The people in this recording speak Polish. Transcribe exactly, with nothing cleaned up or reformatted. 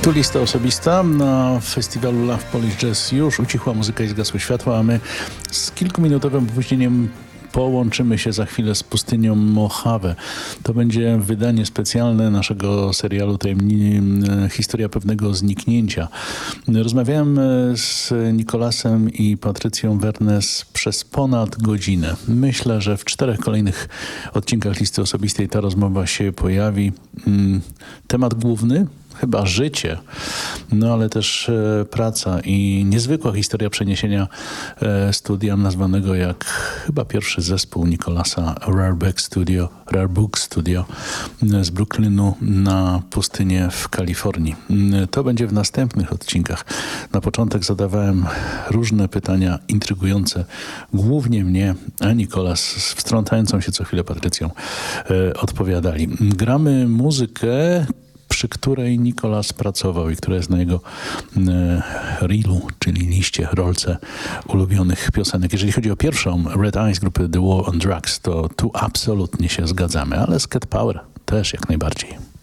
Tu lista osobista. Na festiwalu Love Polish Jazz już ucichła muzyka i zgasły światła, a my z kilkuminutowym opóźnieniem połączymy się za chwilę z pustynią Mojave. To będzie wydanie specjalne naszego serialu Tajemnic, Historia pewnego zniknięcia. Rozmawiałem z Nicolasem i Patrycją Wernes przez ponad godzinę. Myślę, że w czterech kolejnych odcinkach listy osobistej ta rozmowa się pojawi. Temat główny? Chyba życie, no ale też e, praca i niezwykła historia przeniesienia e, studia nazwanego jak chyba pierwszy zespół Nicolasa Rarebook Studio, Rarebook Studio e, z Brooklynu na pustynię w Kalifornii. E, to będzie w następnych odcinkach. Na początek zadawałem różne pytania intrygujące, głównie mnie, a Nicolas z wtrącającą się co chwilę Patrycją e, odpowiadali. Gramy muzykę, przy której Nicolas pracował i która jest na jego e, reelu, czyli liście, rolce ulubionych piosenek. Jeżeli chodzi o pierwszą, Red Eyes grupy The War on Drugs, to tu absolutnie się zgadzamy, ale z Cat Power też jak najbardziej.